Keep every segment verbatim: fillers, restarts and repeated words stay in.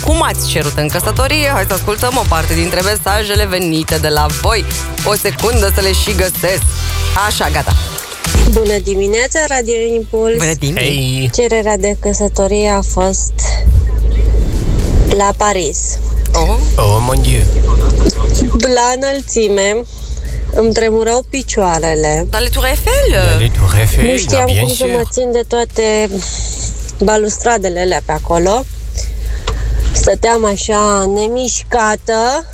cum ați cerut în căsătorie. Hai să ascultăm o parte dintre mesajele venite de la voi. O secundă să le și găsesc. Așa, gata. Bună dimineața, Radio Impuls. Bună dimineața. Hey. Cererea de căsătorie a fost la Paris. Oh, Oh, mon Dieu. La înălțime îmi tremurau picioarele. dans le Tour Eiffel. Le Tour Eiffel, Nu da, știam bien cum să mă sûr. țin de toate balustradele alea pe acolo. Stăteam așa nemișcată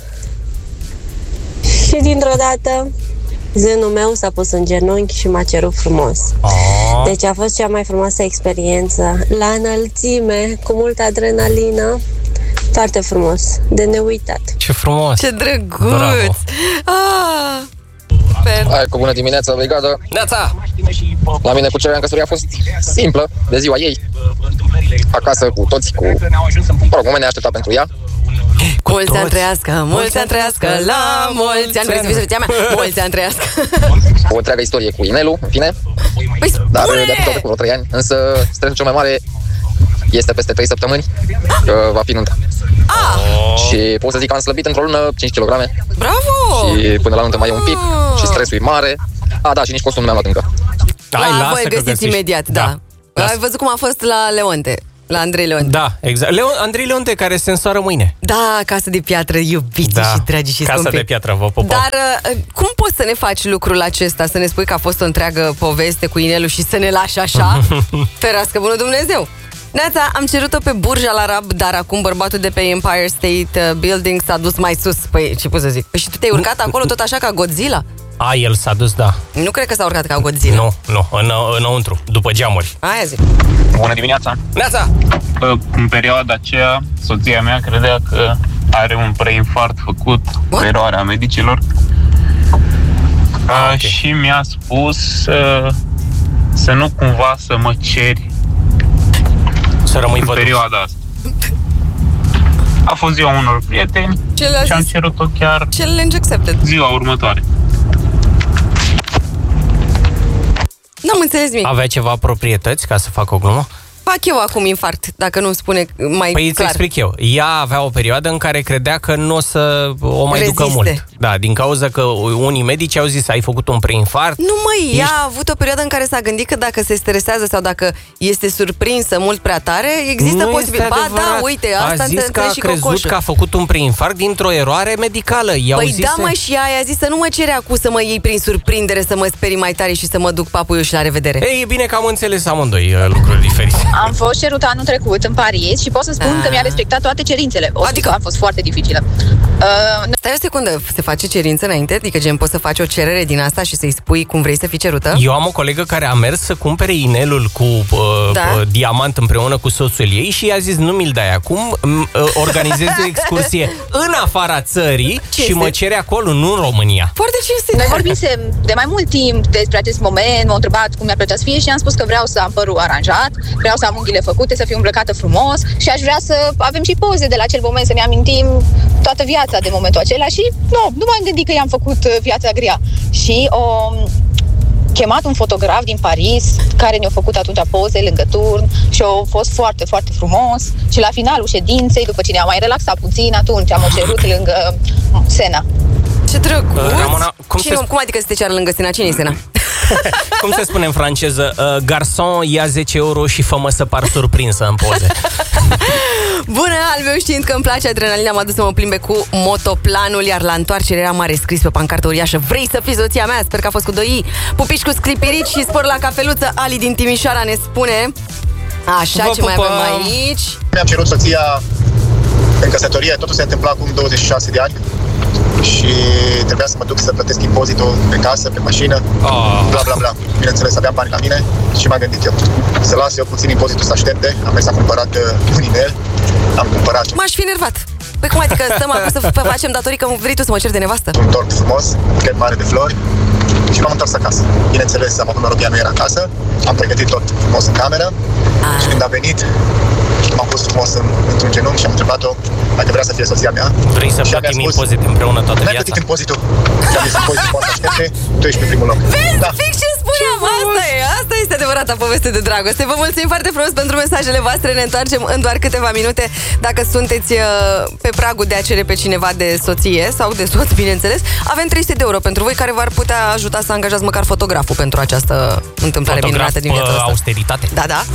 și dintr-o dată zenul meu s-a pus în genunchi și m-a cerut frumos. Oh. Deci a fost cea mai frumoasă experiență. La înălțime, cu multă adrenalină. Foarte frumos, de neuitat. Ce frumos. Ce drăguț. Bravo. Ah, per... Hai cu bună dimineața, brigadă. Neața. La mine cu cererea în căsătorie a fost simplă, de ziua ei. Acasă cu toți, cu... Mă rog, moment neașteptat pentru ea. Mulți ani trăiască, mulți ani trăiască, la mulți ani. Vrei să fii soția mea? Mulți ani trăiască. O întreagă istorie cu inelul, în fine. Păi Dar spune! de atât cu vreo trei ani. Însă stresul cel mai mare este peste trei săptămâni, că va fi nunta. Ah, Și pot să zic că am slăbit într-o lună cinci kilograme. bravo! Și până la nuntă mai e un pic. Și stresul e mare. A, da, și nici costul nu mi-am luat încă. Hai, Da, lasă voi că găsiți găsești. imediat, da. Lasă. Ai văzut cum a fost la Leonte, la Andrei Leonte. Da, exact. Leon, Andrei Leonte, care se însoară mâine. Da, casă de piatră, iubiți Da, și dragi și Casa scumpi. de piatră, vă pupăm. Dar uh, cum poți să ne faci lucrul acesta? Să ne spui că a fost o întreagă poveste cu inelul și să ne lași așa? Ferească bunul Dumnezeu! Neața, am cerut-o pe Burj Al Arab, dar acum bărbatul de pe Empire State uh, Building s-a dus mai sus. Păi, ce pot să zic? Păi și tu te-ai urcat acolo tot așa ca Godzilla? A, el s-a dus, da. Nu cred că s-a urcat ca Godzilla. Nu, nu, în, înăuntru, după geamuri. Aia zic. Bună dimineața! Neața! În perioada aceea, soția mea credea că are un preinfart făcut cu What? eroarea medicilor. Ah, ok. Și mi-a spus uh, să nu cumva să mă ceri Să rămâi în văduv. perioada asta. A fost ziua unor prieteni Ce le-a și am zis? cerut-o chiar Challenge accepted. ziua următoare. N-am înțeles nimic. Avea ceva proprietăți, ca să fac o glumă? Fac eu acum infart, dacă nu-mi spune mai Păi îți clar. explic eu. Ea avea o perioadă în care credea că nu o să o mai ducă Reziste. mult. Da, din cauza că unii medici au zis ai făcut un preinfart. Nu măi, ea Ești- a avut o perioadă în care s-a gândit că dacă se stresează sau dacă este surprinsă mult prea tare, există Nu posibil. este Ba adevărat. da, uite, asta a zis că a înțelegi și crezut Cocoșul. că a făcut un preinfarct dintr-o eroare medicală. I-au Păi zis da, mă, și ea a zis să nu mă cere acum să mă iei prin surprindere, să mă sperii mai tare și să mă duc papuiul și la revedere. Ei, e bine că am înțeles amândoi uh, lucruri diferite. Am fost cerută anul trecut în Paris și pot să spun Ah. că mi-a respectat toate cerințele. O, Adică? a fost foarte dificilă. Uh, Stai o secundă, se face cerință înainte? Adică gen poți să faci o cerere din asta și să-i spui cum vrei să fii cerută? Eu am o colegă care a mers să cumpere inelul cu uh, Da. uh, diamant împreună cu soțul ei și i-a zis nu mi-l dai acum, m- uh, organizez o excursie în afara țării Ce și este? mă cere acolo, nu în România. Foarte cinstit. Noi vorbisem de mai mult timp despre acest moment, m-au întrebat cum mi-ar plăcea să fie și am spus că vreau să am părul aranjat, vreau să am unghiile făcute, să fiu îmbrăcată frumos și aș vrea să avem și poze de la acel moment, să ne amintim toată viața de momentul acela și nu, nu m-am gândit că i-am făcut uh, viața grea. Și o chemat un fotograf din Paris care ne-a făcut atunci poze lângă turn și a fost foarte, foarte frumos și la finalul ședinței, după ce ne-am mai relaxat puțin, atunci am o cerut lângă Sena. Ce drăguț. Uh, Ramona, cum Cine, se- cum adică să te ceară lângă Sena? Cine e Sena? Cum se spune în franceză? Uh, garçon, ia zece euro și fă-mă să par surprinsă în poze. Bună, al meu știind că îmi place adrenalina, m-a dus să mă plimbe cu motoplanul, iar la întoarcere era mare scris pe pancartă uriașă: vrei să fii soția mea? Sper că a fost cu doi i. Pupici cu sclipirici și spor la cafeluță. Ali din Timișoara ne spune. Așa, Vă ce mai pupăm. avem aici? Mi-am cerut soția în căsătorie, totul se întâmpla acum douăzeci și șase de ani și trebuia să mă duc să plătesc impozitul pe casă, pe mașină, Oh. bla bla bla. Bineînțeles, aveam bani la mine și m-am gândit eu să las eu puțin impozitul să aștepte. Am mers, am cumpărat uh, un inel, am cumpărat M-aș fi enervat. Păi cum adică stăm acum să f- facem datorii că vrei tu să mă ceri de nevastă? un tort frumos, un buchet mare de flori și m-am întors acasă. Bineînțeles, am avut noroc, ea nu era acasă, am pregătit tot frumos în cameră și când a venit, m-am pus frumos în, într-un genunchi și am întrebat-o dacă vrea să fie soția mea. Vrei să Și ea plătim mi-a spus, impozite împreună toată n-ai viața? plătit impozitul. Și am zis, impozitul poate să aștepte, tu ești pe primul loc. Vezi, Da. fix ce spune spuneam, asta e, asta este adevărata poveste de dragoste. Vă mulțumim foarte frumos pentru mesajele voastre. Ne întoarcem în doar câteva minute. Dacă sunteți pe pragul de a cere pe cineva de soție sau de soț, bineînțeles, avem trei sute de euro pentru voi, care v-ar putea ajuta să angajați măcar fotograful pentru această întâmplare Fotograf, minunată din viața asta. austeritate. Da, da.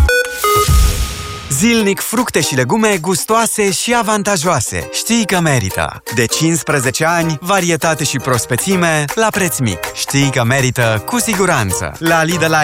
Zilnic fructe și legume gustoase și avantajoase. Știi că merită. De cincisprezece ani, varietate și prospețime la preț mic. Știi că merită cu siguranță. La Lidl